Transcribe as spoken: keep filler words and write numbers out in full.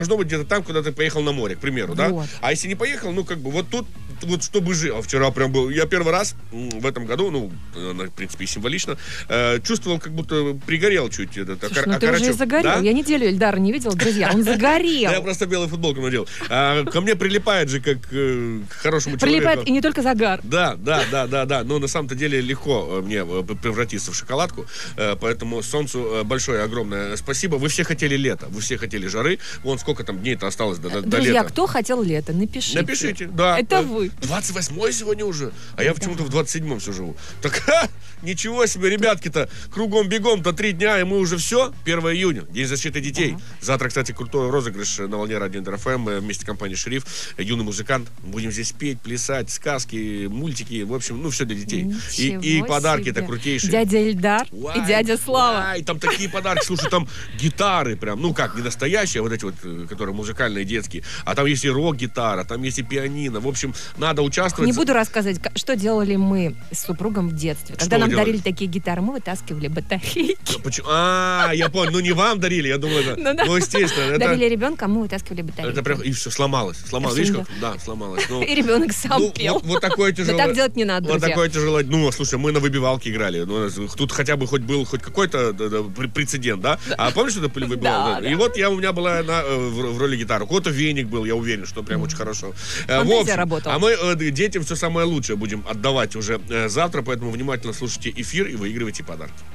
должно быть где-то там, куда ты поехал на море, к примеру, да? Вот. А если не поехал, ну, как бы, вот тут, вот чтобы жил. А вчера прям был, я первый раз в этом году, ну, в принципе, символично, э, чувствовал, как будто пригорел чуть. Этот, Слушай, ну ты уже и загорел. Да? Я неделю Эльдара не видел, друзья, он загорел. Я просто белую футболку надел. А, ко мне прилипает же, как э, к хорошему человеку. Прилипает и не только загар. Да, да, да, да, да. Но на самом-то деле легко мне превратиться в шоколадку. Поэтому солнцу большое, огромное спасибо. Вы все хотели лета, вы все хотели жары. Вон сколько там дней-то осталось до, до, Друзья, до лета. кто хотел лето? Напишите. Напишите, да. Это вы. двадцать восьмое сегодня уже, а я почему-то в двадцать седьмом все живу. Так, ха, ничего себе, ребятки-то, кругом бегом-то три дня, и мы уже все. первое июня, День защиты детей. Да. Завтра, кстати, крутой розыгрыш на волне Радио Интер эф эм вместе с компанией «Шериф». Юный музыкант. Будем здесь петь, плясать, сказки, мультики, в общем, ну, все для детей. И, и подарки-то крутейшие. Дядя Эльдар уай, и дядя Слава. Уай, там такие подарки. Слушай, там гитары прям, ну как, не настоящие, а вот эти вот, которые музыкальные, детские. А там есть и рок-гитара, там есть и пианино. В общем, надо участвовать. Не буду рассказывать, что делали мы с супругом в детстве. Когда что нам делали? дарили такие гитары, мы вытаскивали батарейки. А, я понял. Ну, не вам дарили, я думал, это... Ну, да. Ну, естественно. Дарили ребенка, а мы вытаскивали батарейки. Это прям... И все, сломалось. Сломалось. Видишь, как? Да, сломалось. Ну, и ребенок сам ну, пел. Вот, вот такое тяжелое... Да так делать не надо, Вот друзья. такое тяжелое... Ну, слушай, мы на выбивалке играли. Ну, тут хотя бы хоть был хоть какой-то да, да, прецедент, да? А помнишь, что это выбивалка? Да, И да. вот я у меня была на, в, в роли гитары. У кого-то веник был, я уверен, что прям очень хорошо. Фантазия В общем, работала. а мы э, детям все самое лучшее будем отдавать уже э, завтра, поэтому внимательно слушайте эфир и выигрывайте подарки.